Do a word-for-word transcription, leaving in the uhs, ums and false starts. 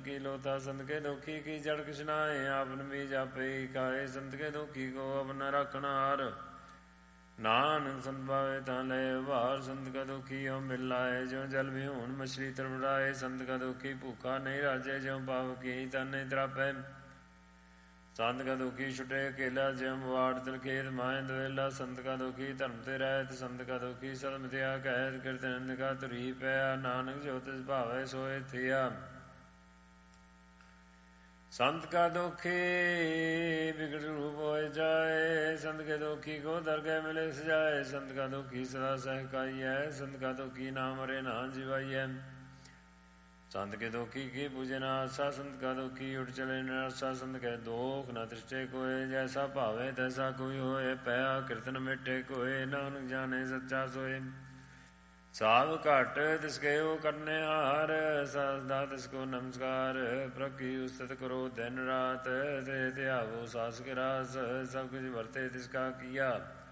की लोता संत के दुखी की जड़ कृष्णाए आपन बीज आपे काहे संत के दुखी को अपना रखना हार नानक संत पावे ता ले बाहर संत का दुखी हो मिल लाए जो जल भी हूं मछली तरबड़ाए संत का दुखी भूखा नहीं राजे जो पाव की तन नहीं त्रापे संत का दुखी छुटे अकेला जम वाड़ तिलखेत माए दवेला संत का दुखी धर्म ते रहत संत का दुखी सदम त्या कहत कीर्तन का तुरी पया नानक जो तिस भावे सोए थिया संत का दुखी बिगड़ रूप हो जाए संत के दुखी को दरगह मिले सजाए संत का दुखी सदा सहकाई है संत का दुखी ना मरे ना जीवाई है संत के दुखी की पूजे न आशा संत का दुखी उठ चले नरसा संत के दोख न दृष्टे कोय जैसा भावे तैसा कोई होए पया कीर्तन मिटे कोय नानक जाने सच्चा सोए साव घट तिसके वो करने हार सदा तिसको नमस्कार प्रकी उस्तत करो दिन रात ते त्यागो सास के रास सब कुछ वर्ते तिसका किया